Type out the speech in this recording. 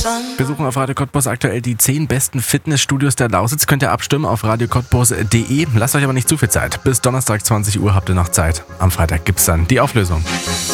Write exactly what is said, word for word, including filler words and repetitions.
Wir suchen auf Radio Cottbus aktuell die zehn besten Fitnessstudios der Lausitz. Könnt ihr abstimmen auf radio cottbus punkt de. Lasst euch aber nicht zu viel Zeit. Bis Donnerstag zwanzig Uhr habt ihr noch Zeit. Am Freitag gibt's dann die Auflösung.